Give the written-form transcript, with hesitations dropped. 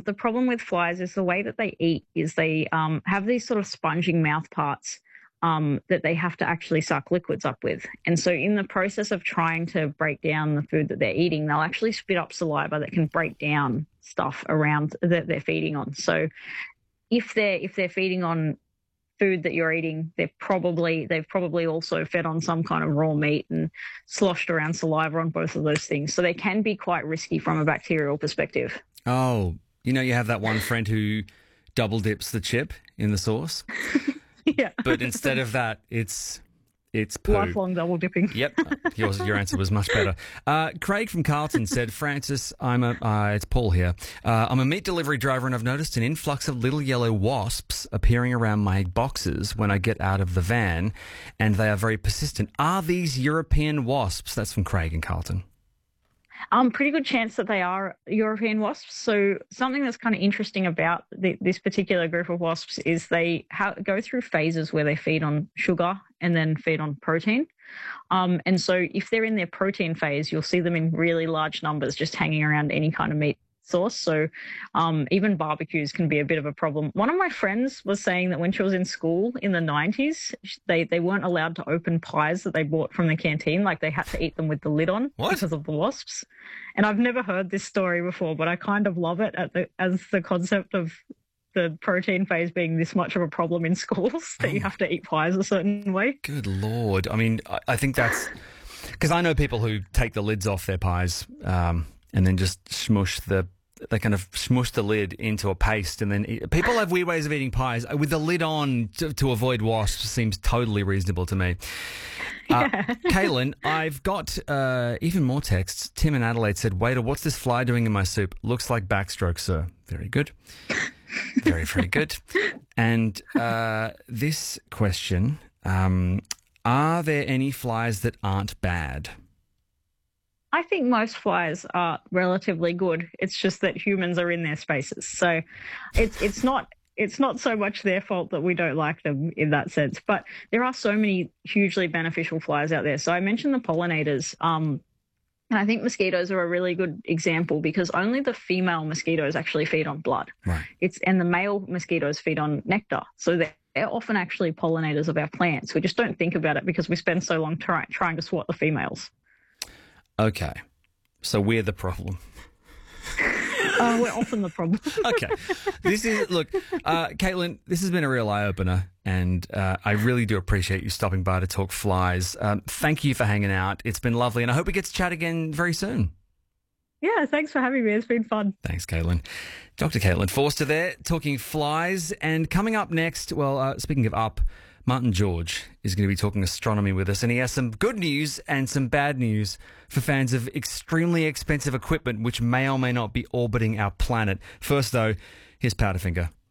But the problem with flies is the way that they eat is they have these sort of sponging mouth parts that they have to actually suck liquids up with. And so in the process of trying to break down the food that they're eating, they'll actually spit up saliva that can break down stuff around that they're feeding on. So if they're feeding on food that you're eating, they've probably also fed on some kind of raw meat and sloshed around saliva on both of those things. So they can be quite risky from a bacterial perspective. Oh, you have that one friend who double dips the chip in the sauce. Yeah. But instead of that, it's poo. Lifelong double dipping. Yep. Your answer was much better. Craig from Carlton said, Francis, it's Paul here. I'm a meat delivery driver and I've noticed an influx of little yellow wasps appearing around my boxes when I get out of the van, and they are very persistent. Are these European wasps? That's from Craig in Carlton. Pretty good chance that they are European wasps. So something that's kind of interesting about this particular group of wasps is they go through phases where they feed on sugar and then feed on protein. And so if they're in their protein phase, you'll see them in really large numbers just hanging around any kind of meat source. So even barbecues can be a bit of a problem. One of my friends was saying that when she was in school in the 90s, they weren't allowed to open pies that they bought from the canteen. Like they had to eat them with the lid on because of the wasps. And I've never heard this story before, but I kind of love it as the concept of the protein phase being this much of a problem in schools that you have to eat pies a certain way. Good Lord. I mean, I think that's because I know people who take the lids off their pies and then just they kind of smush the lid into a paste and then eat. People have weird ways of eating pies. With the lid on to avoid wasps seems totally reasonable to me. Caitlin, I've got even more texts. Tim in Adelaide said, waiter, what's this fly doing in my soup? Looks like backstroke, sir. Very good. Very, very good. And this question, are there any flies that aren't bad? I think most flies are relatively good. It's just that humans are in their spaces. So it's not so much their fault that we don't like them in that sense. But there are so many hugely beneficial flies out there. So I mentioned the pollinators. And I think mosquitoes are a really good example because only the female mosquitoes actually feed on blood. Right. And the male mosquitoes feed on nectar. So they're often actually pollinators of our plants. We just don't think about it because we spend so long trying to swat the females. Okay, so we're the problem. We're often the problem. Okay, Caitlin, this has been a real eye-opener, and I really do appreciate you stopping by to talk flies. Thank you for hanging out. It's been lovely, and I hope we get to chat again very soon. Yeah, thanks for having me. It's been fun. Thanks, Caitlin. Dr. Caitlin Forster there, talking flies, and coming up next, speaking of up, Martin George is going to be talking astronomy with us, and he has some good news and some bad news for fans of extremely expensive equipment which may or may not be orbiting our planet. First, though, here's Powderfinger.